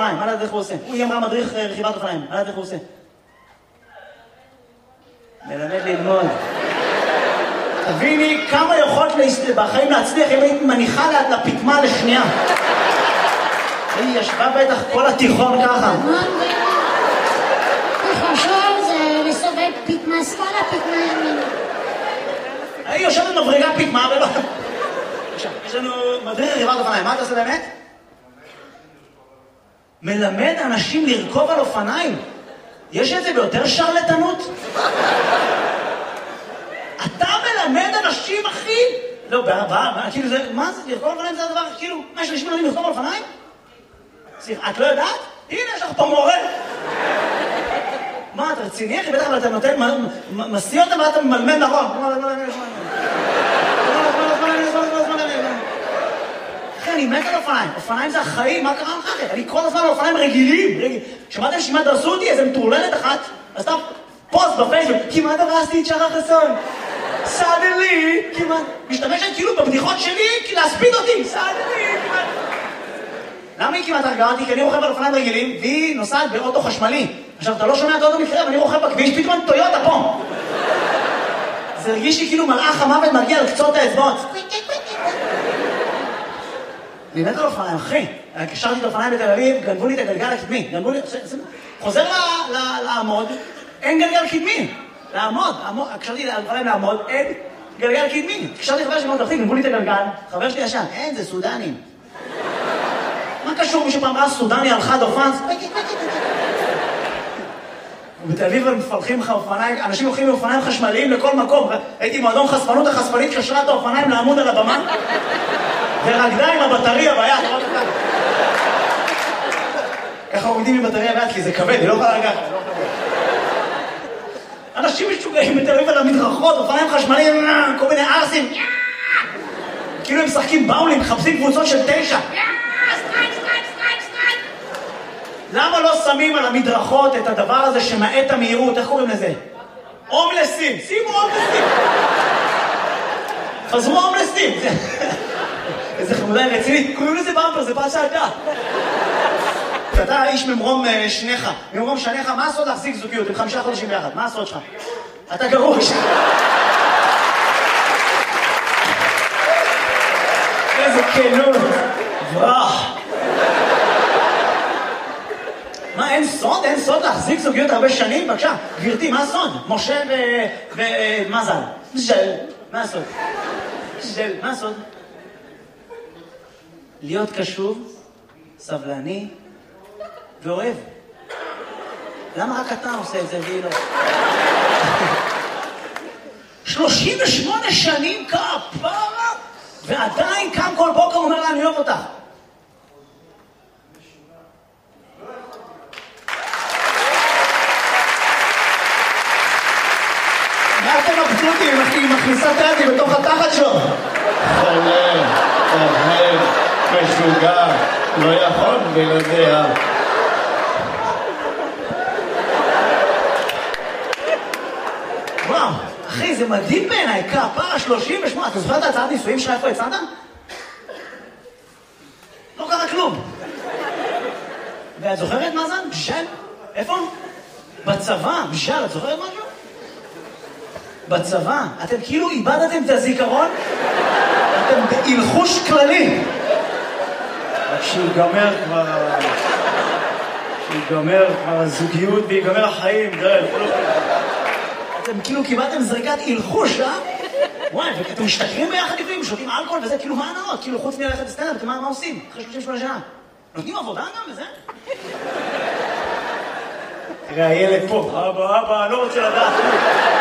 אופניים, מה לדעת איך הוא עושה? היא אמרה מדריך רכיבת אופניים, מה לדעת איך הוא עושה? מלמד ללמוד. תביני כמה יכולת בחיים להצליח אם היית מניחה לפתמה לשנייה. היא ישבה בטח כל התיכון ככה. חשוב זה לסובב פתמה שמאלה, פתמה ימין. היא יושבת מברגה פתמה ולא... עכשיו, יש לנו מדריך רכיבת אופניים, מה אתה עושה באמת? מלמד אנשים לרכוב על אופניים. יש את זה ביותר שרלטנות? אתה מלמד אנשים, אחי? לא, כאילו זה, מה זה? לרכוב על אופניים זה הדבר, כאילו, מה יש אנשים מלמדים לרכוב על אופניים? את לא יודעת? הנה, יש לך פה מורה. מה, אתה רציני, אחי? בטח, אבל אתה נותן, מסיא אותם ואתה ממלמד נכון. אחי, אני מת על אופניים. אופניים זה החיים, מה קרה לך? אני כל הזמן על אופניים רגילים. שמעתם שמה דרסו אותי, איזה מטורללת אחת, אז אתה פוסט בפייסבוק, כמעט הרסתי את שחר חסון. סאדלי, כמעט. משתמשת כאילו בבדיחות שלי, להספיד אותי. סאדלי, כמעט. למה היא כמעט הרגה אותי? כי אני רוכב על אופניים רגילים, והיא נוסעת באוטו חשמלי. עכשיו, אתה לא שומע את האוטו מקרה, ואני רוכב בכביש, פתאום טויוטה פה. זה הרגיש לי כאילו מלאך המוות מגיע על קצות האצבעות. אני מת על אופניים, אחי. קשרתי את האופניים בתל אביב, גנבו לי את הגלגל הקדמי. חוזר לעמוד, אין גלגל קדמי. לעמוד, קשרתי את האופניים לעמוד, אין גלגל קדמי. קשרתי חבר שלי מאוד אחי, גנבו לי את הגלגל, חבר שלי ישן, אין, זה סודנים. מה קשור מישהו פעם ראה סודני על חד אופן? בתל אביב הם מפלחים לך אופניים, אנשים הולכים עם אופניים חשמליים לכל מקום. הייתי מועדון חשפנות, החשפנית קשרה את האופניים לעמוד על הבמה ורקדה עם הבטריה ביד. ככה עומדים עם בטריה ביד, כי זה כבד, היא לא יכולה לגעת. אנשים משוגעים בתל אביב על המדרכות, אופניים חשמליים, כל מיני ארסים. כאילו הם משחקים באולים, מחפשים קבוצות של 9. למה לא שמים על המדרכות את הדבר הזה שמעט המהירות? איך קוראים לזה? הומלסים. שימו הומלסים. חזרו הומלסים. איזה חמודה רצינית. קוראים לזה במפר, זה פעם שעדה. אתה איש ממרום שניך. ממרום שניך, מה הסוד להחזיק זוגיות? עם 5 חודשים ביחד. מה הסוד שלך? אתה גרוש. איזה כנות. ברח. מה, אין סוד? אין סוד להחזיק זוגיות הרבה שנים? בבקשה, גברתי, מה הסוד? משה ומזל. ז'ל. מה הסוד? ז'ל. מה הסוד? להיות קשוב, סבלני ואוהב. למה רק אתה עושה את זה והיא לא? 38 שנים כפרה, ועדיין קם כל בוקר אומר לה, אני אוהב אותך. מה אתם מבסוטים אם היא מכניסה את היד בתוך התחת שלו? חולה, אוהב, משוגע, לא יכול ולא. וואו, אחי, זה מדהים בעיניי, כפרה 38. אתה זוכר את ההצעת נישואים שלך, איפה יצאת? לא קרה כלום. ואת זוכרת מה זה? בשל? איפה? בצבא, בשל, את זוכרת משהו? בצבא, אתם כאילו איבדתם את הזיכרון, אתם בהלחוש כללי. כשיגמר כבר הזוגיות ויגמר החיים, אתם כאילו קיבלתם זריקת הלחוש, אה? וואי, ואתם משתכרים ביחד לפעמים, שותים אלכוהול וזה, כאילו מה הנאות? כאילו חוץ מללכת לסטנדאפ, אתם מה עושים? אחרי 38 שנה. נותנים עבודה גם וזה? תראה, הילד פה, אבא, אני לא רוצה לדעת.